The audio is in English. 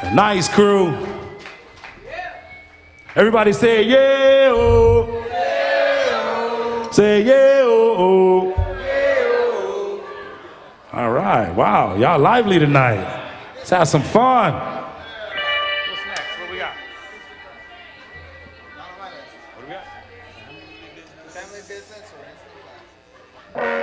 Nice crew. Everybody say yeah, oh. Say yeah, oh. All right, wow, y'all lively tonight. Let's have some fun. What's next? What we got? What do we got? Family business or